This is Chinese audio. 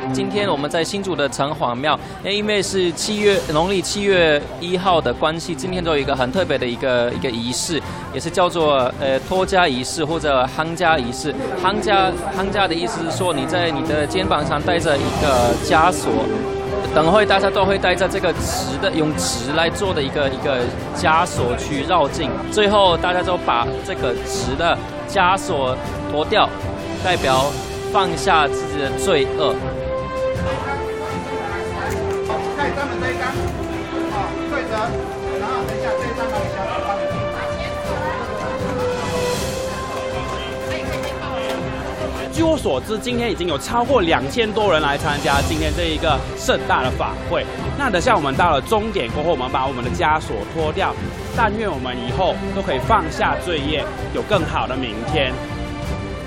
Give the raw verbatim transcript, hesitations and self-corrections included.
今天我们在新竹的城隍庙，因为是七月农历七月一号的关系，今天都有一个很特别的一个一个仪式，也是叫做呃托家仪式或者夯家仪式。夯家夯家的意思是说，你在你的肩膀上带着一个枷锁。等会大家都会带着这个纸的，用纸来做的一个一个枷锁去绕境，最后大家都把这个纸的枷锁脱掉，代表放下自己的罪恶。 可以专门这一张，好，对折，然后等一下这一张帮你消毒，帮你定。 据我所知，今天已经有超过两千多人来参加今天这一个盛大的法会。那等下我们到了终点过后，我们把我们的枷锁脱掉，但愿我们以后都可以放下罪业，有更好的明天。